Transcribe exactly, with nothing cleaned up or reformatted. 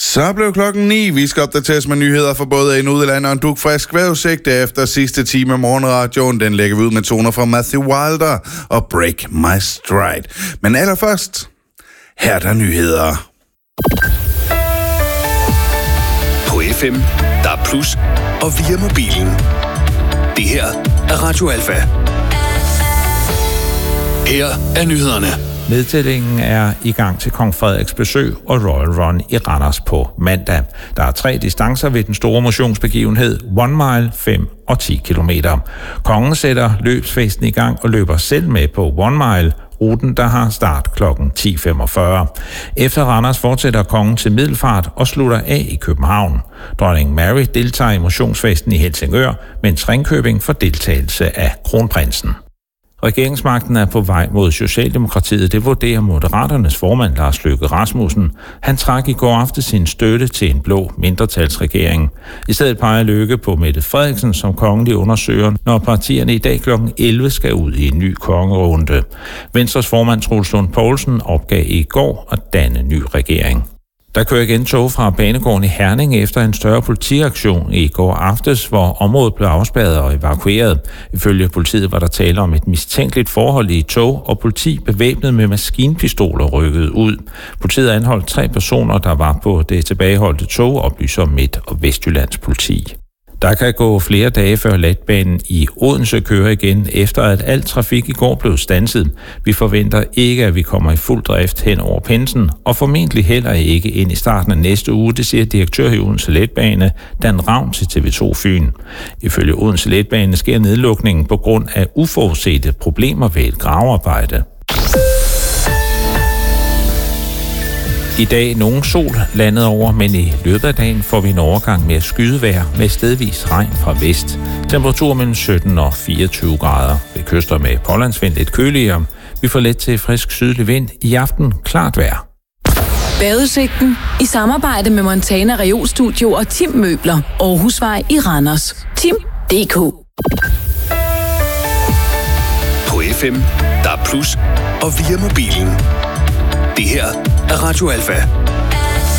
Så blev klokken ni. Vi skal opdateres med nyheder for både en udland og en duk frisk vejrudsigt. Efter sidste time af morgenradioen, den lægger vi ud med toner fra Matthew Wilder og Break My Stride. Men allerførst, her er der nyheder. På F M, der er plus, og via mobilen. Det her er Radio Alfa. Her er nyhederne. Nedtællingen er i gang til Kong Frederiks besøg og Royal Run i Randers på mandag. Der er tre distancer ved den store motionsbegivenhed, one mile, fem og ti kilometer. Kongen sætter løbsfesten i gang og løber selv med på one mile, ruten, der har start klokken ti femogfyrre. Efter Randers fortsætter kongen til Middelfart og slutter af i København. Dronning Mary deltager i motionsfesten i Helsingør, mens Ringkøbing får deltagelse af kronprinsen. Regeringsmagten er på vej mod Socialdemokratiet, det vurderer Moderaternes formand Lars Løkke Rasmussen. Han trak i går aftes sin støtte til en blå mindretalsregering. I stedet peger Løkke på Mette Frederiksen som kongelig undersøger, når partierne i dag klokken elleve skal ud i en ny kongerunde. Venstres formand Troels Lund Poulsen opgav i går at danne ny regering. Der kører igen tog fra banegården i Herning efter en større politiaktion i går aftes, hvor området blev afspærret og evakueret. Ifølge politiet var der tale om et mistænkeligt forhold i et tog, og politi bevæbnet med maskinpistoler rykkede ud. Politiet anholdt tre personer, der var på det tilbageholdte tog, oplyser Midt- og Vestjyllands politi. Der kan gå flere dage før letbanen i Odense kører igen, efter at al trafik i går blev standset. Vi forventer ikke, at vi kommer i fuld drift hen over pinsen, og formentlig heller ikke ind i starten af næste uge, det siger direktør i Odense Letbane, Dan Ravn til T V to Fyn. Ifølge Odense Letbane sker nedlukningen på grund af uforudsete problemer ved et gravearbejde. I dag nogen sol landet over, men i løbet af dagen får vi en overgang med skydevejr med stedvis regn fra vest. Temperatur mellem sytten og fireogtyve grader. Ved kyster med pålandsvind lidt køligere. Vi får let til frisk sydlig vind. I aften klart vejr. Badeudsigten i samarbejde med Montana Reolstudio og Tim Møbler. Aarhusvej i Randers. Tim punktum d k. På F M, der er plus, og via mobilen. Det her er Radio Alfa.